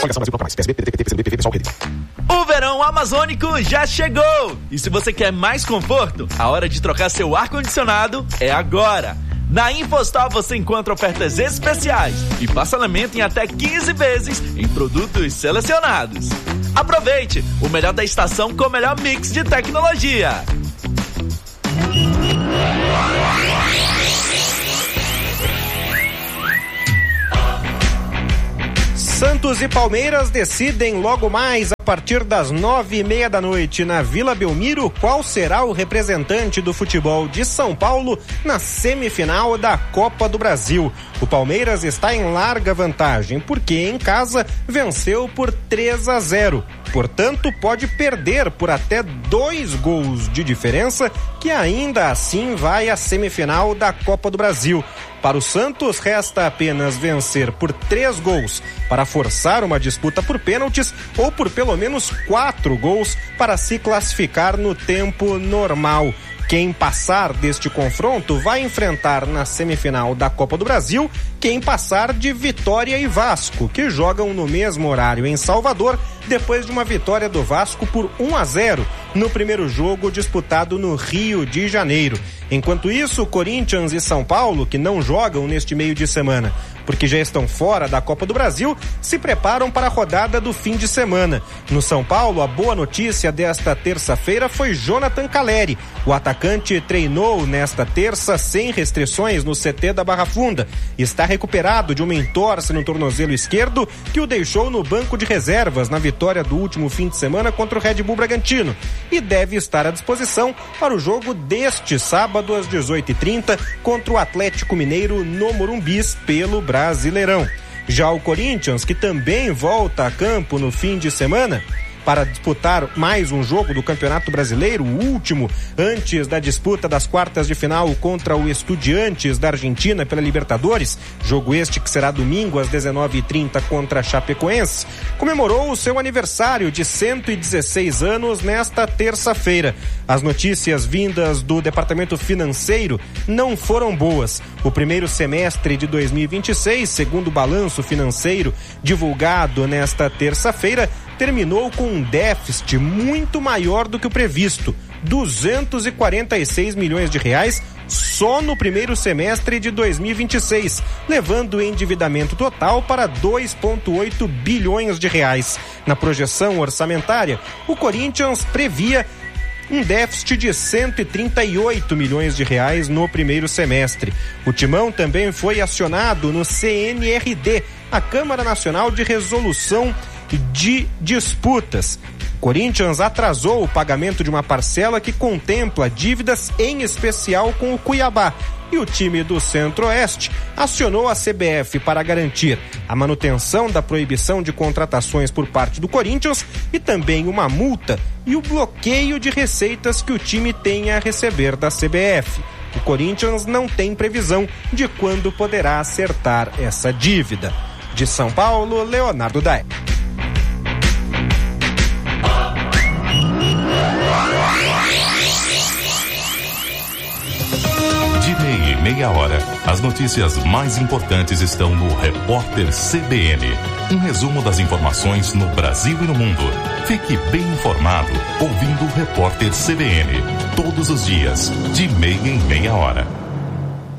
O verão amazônico já chegou! E se você quer mais conforto, a hora de trocar seu ar-condicionado é agora! Na Infostal você encontra ofertas especiais e parcelamento em até 15 vezes em produtos selecionados. Aproveite o melhor da estação com o melhor mix de tecnologia. Santos e Palmeiras decidem logo mais a partir das 9:30 da noite na Vila Belmiro qual será o representante do futebol de São Paulo na semifinal da Copa do Brasil. O Palmeiras está em larga vantagem porque em casa venceu por 3-0. Portanto, pode perder por até 2 gols de diferença, que ainda assim vai à semifinal da Copa do Brasil. Para o Santos, resta apenas vencer por 3 gols para forçar uma disputa por pênaltis ou por pelo menos 4 gols para se classificar no tempo normal. Quem passar deste confronto vai enfrentar na semifinal da Copa do Brasil quem passar de Vitória e Vasco, que jogam no mesmo horário em Salvador, depois de uma vitória do Vasco por 1-0 no primeiro jogo disputado no Rio de Janeiro. Enquanto isso, Corinthians e São Paulo, que não jogam neste meio de semana, porque já estão fora da Copa do Brasil, se preparam para a rodada do fim de semana. No São Paulo, a boa notícia desta terça-feira foi Jonathan Calleri. O atacante treinou nesta terça sem restrições no CT da Barra Funda. Está recuperado de uma entorse no tornozelo esquerdo que o deixou no banco de reservas na vitória do último fim de semana contra o Red Bull Bragantino e deve estar à disposição para o jogo deste sábado às 18h30 contra o Atlético Mineiro no Morumbis pelo Brasileirão. Já o Corinthians, que também volta a campo no fim de semana para disputar mais um jogo do Campeonato Brasileiro, o último antes da disputa das quartas de final contra o Estudiantes da Argentina pela Libertadores, jogo este que será domingo às 19h30 contra a Chapecoense, comemorou o seu aniversário de 116 anos nesta terça-feira. As notícias vindas do departamento financeiro não foram boas. O primeiro semestre de 2026, segundo o balanço financeiro divulgado nesta terça-feira, terminou com um déficit muito maior do que o previsto, 246 milhões de reais só no primeiro semestre de 2026, levando o endividamento total para 2,8 bilhões de reais. Na projeção orçamentária, o Corinthians previa um déficit de 138 milhões de reais no primeiro semestre. O Timão também foi acionado no CNRD, a Câmara Nacional de Resolução de Disputas. O Corinthians atrasou o pagamento de uma parcela que contempla dívidas, em especial com o Cuiabá, e o time do Centro-Oeste acionou a CBF para garantir a manutenção da proibição de contratações por parte do Corinthians e também uma multa e o bloqueio de receitas que o time tem a receber da CBF. O Corinthians não tem previsão de quando poderá acertar essa dívida. De São Paulo, Leonardo Daé. Meia hora. As notícias mais importantes estão no Repórter CBN. Um resumo das informações no Brasil e no mundo. Fique bem informado ouvindo o Repórter CBN. Todos os dias, de meia em meia hora.